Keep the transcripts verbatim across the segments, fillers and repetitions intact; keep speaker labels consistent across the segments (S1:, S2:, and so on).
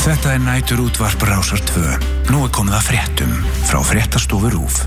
S1: Þetta er næturútvarp Rásar tvö. Nú er komið að fréttum frá fréttastofu RÚV.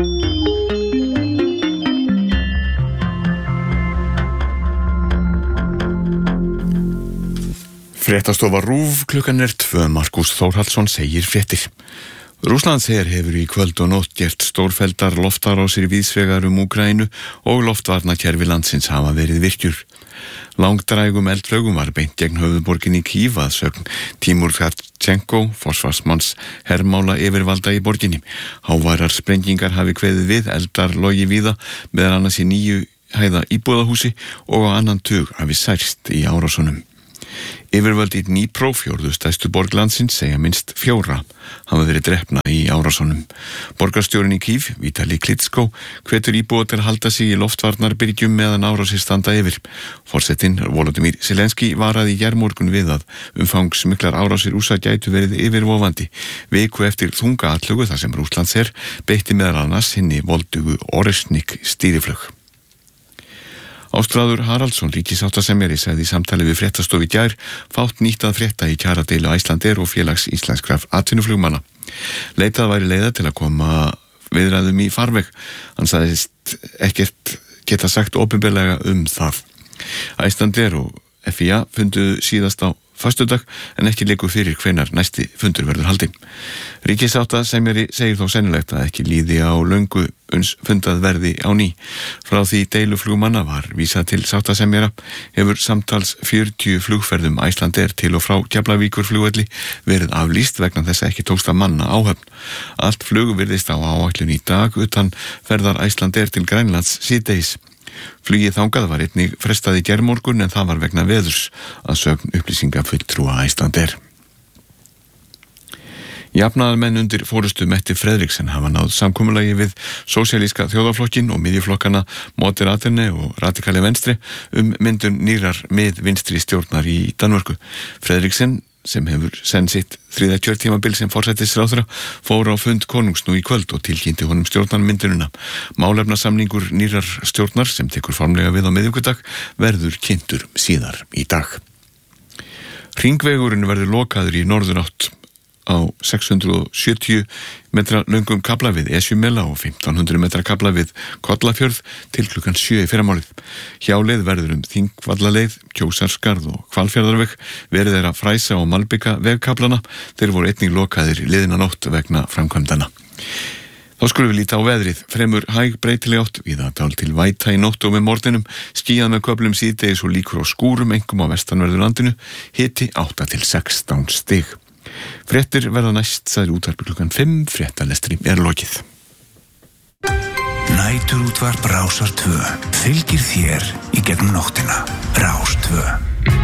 S2: Fréttastofa RÚV, klukkan er tvö. Markus Þórhallsson segir fréttir. Rússlandsher hefur í kvöld og nótt gert stórfelldar loftárásir víðsvegar um Úkraínu og loftvarnakerfi landsins hafa verið virkjur. Langdrægum eldflaugum var beint gegn höfuðborginni Kýv að sögn Tímur Gatchenko, forsvarsmanns hermála yfirvalda í borginni. Háværar sprengingar hafi kveðið við, eldar logi víða, meðal annars í níu hæða íbúðahúsi og á annan tug hafi særst í árásunum. Yfirvöld í Dnipro, fjórðu stærstu borg landsins, segja minnst fjóra hafa verið drepna í árásunum. Borgarstjórinn í Kýv, Vitali Klitschko, hvetur íbúa til að halda sig í loftvarnarbyrgjum meðan árásir standa yfir. Forsetinn Volodymyr Zelenski varaði í gærmorgun við að umfangsmiklar árásir Rússa gætu verið yfirvofandi. Viku eftir þunga atlögu þar sem Rússlandsher beitti meðal annars hinni voldugu Oresnik stýriflug. Ástráður Haraldsson, ríkissáttasemjari, sagði í samtali við fréttastofu í gær fátt nýtt að frétta í kjaradeilu Icelandair og félags íslenskra atvinnuflugmanna. Leitað væri leiða til að koma viðræðum í farveg. Hann sagðist ekkert geta sagt opinberlega um það. Icelandair og F I A funduðu síðast á föstudag en ekki liggur fyrir hvenær næsti fundur verður haldinn. Ríkissáttasemjari segir þó sennilegt að ekki líði á löngu uns fundað verði á ný. Frá því deiluflugmanna var vísað til sáttasemjara hefur samtals fjörutíu flugferðum Icelandair til og frá Keflavíkurflugvelli verið aflýst vegna þess að ekki tókst að manna áhöfn. Allt flug virðist á áætlun í dag utan ferðar Icelandair til Grænlands síðdegis. Flugið þangað var einnig frestað í gærmorgun en það var vegna veðurs að sögn upplýsingafulltrúa Icelandair. Jafnaðarmenn undir forystu Mette Frederiksen hafa náð samkomulagi við sósíalíska þjóðarflokkin og miðjuflokkana Moderaterne og Radikale Venstre um myndun nýrar mið vinstri stjórnar í Danmörku. Frederiksen, sem hefur senn sitt þriðja kjörtímabil sem forsætisráðherra, fór á fund konungs nú í kvöld og tilkynnti honum stjórnarmyndunina. Málefnasamningur nýrar stjórnar sem tekur formlega við á miðvikudag verður kynntur síðar í dag. Hringvegurinn verður lokaður í norðurátt á sex hundruð sjötíu metra löngum kafla við Esjumela og fimmtán hundruð metra kafla við Kollafjörð til klukkan sjö í fyrramálið. Hjáleið verður um Þingvallaleið, Kjósarskarð og Hvalfjarðarveg, verið er að fræsa og malbika vegkaflana. Þeir voru einnig lokaðir liðina nótt vegna framkvæmdana. Þá skulum við líta á veðrið. Fremur hæg breytileg átt, víða dál til væta í nótt og með morgninum, skýjað með köflum síðdegis og líkur á skúrum, einkum á vestanverðu landinu, hiti átta til sextán stig. Fréttir verða næst, sagði útvarpi klukkan fimm, fréttalestri er lokið.
S1: Næturútvarp Rásar tvö. Fylgir þér í gegnum nóttina. Rás tvö.